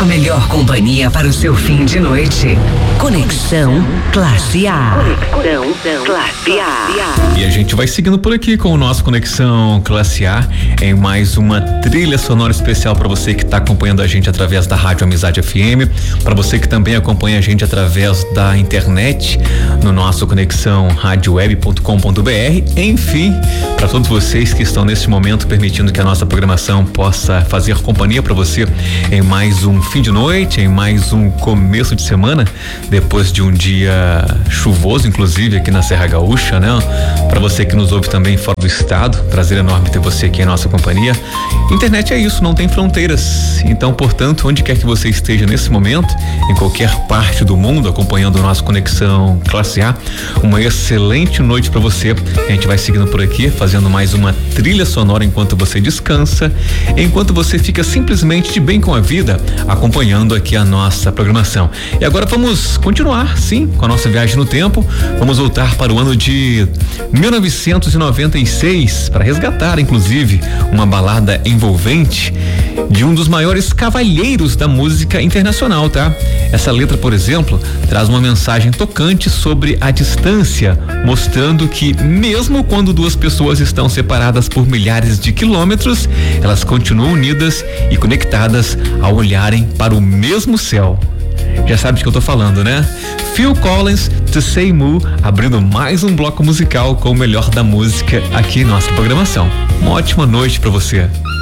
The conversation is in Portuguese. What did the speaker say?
A melhor companhia para o seu fim de noite. Conexão Classe A. Conexão Classe A. E a gente vai seguindo por aqui com o nosso Conexão Classe A em mais uma trilha sonora especial para você que está acompanhando a gente através da Rádio Amizade FM, para você que também acompanha a gente através da internet no nosso conexão radioweb.com.br, enfim, para todos vocês que estão nesse momento permitindo que a nossa programação possa fazer companhia para você em mais um fim de noite, em mais um começo de semana, depois de um dia chuvoso, inclusive aqui na Serra Gaúcha, né? Para você que nos ouve também fora do estado, prazer enorme ter você aqui em nossa companhia. Internet é isso, não tem fronteiras. Então, portanto, onde quer que você esteja nesse momento, em qualquer parte do mundo, acompanhando o nosso Conexão Classe A, uma excelente noite para você. A gente vai seguindo por aqui, fazendo mais uma trilha sonora enquanto você descansa, enquanto você fica simplesmente de bem com a vida, acompanhando aqui a nossa programação. E agora vamos continuar, sim, com a nossa viagem no tempo. Vamos voltar para o ano de 1996 para resgatar, inclusive, uma balada envolvente de um dos maiores cavalheiros da música internacional, tá? Essa letra, por exemplo, traz uma mensagem tocante sobre a distância, mostrando que mesmo quando duas pessoas estão separadas por milhares de quilômetros, elas continuam unidas e conectadas ao olharem para o mesmo céu. Já sabe de que eu tô falando, né? Phil Collins, To Say Moo, abrindo mais um bloco musical com o melhor da música aqui em nossa programação. Uma ótima noite pra você.